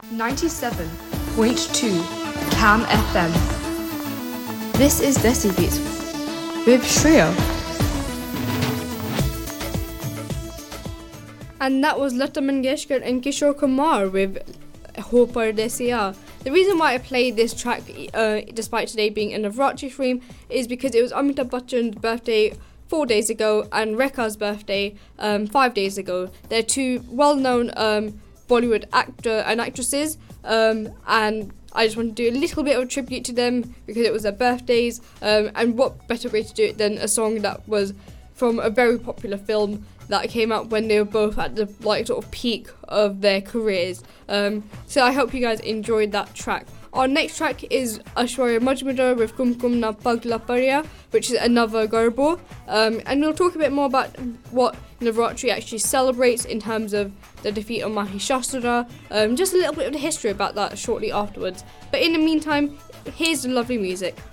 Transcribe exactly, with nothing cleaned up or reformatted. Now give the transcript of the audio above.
ninety-seven point two Cam F M. This is Desi Beats with Shreya. And that was Lata Mangeshkar and Kishore Kumar with Ho Pardesiya. The reason why I played this track, uh, despite today being a Navratri stream, is because it was Amitabh Bachchan's birthday four days ago and Rekha's birthday um, five days ago. They're two well-known um, Bollywood actor and actresses, um, and I just want to do a little bit of a tribute to them because it was their birthdays, um, and what better way to do it than a song that was from a very popular film that came out when they were both at the like sort of peak of their careers. Um, so I hope you guys enjoyed that track. Our next track is Aishwarya Majumdar with Kumkum Na Pagla Pariya, which is another Garbo. Um, and we'll talk a bit more about what Navratri actually celebrates in terms of the defeat of Mahishasura. Um, just a little bit of the history about that shortly afterwards. But in the meantime, here's the lovely music.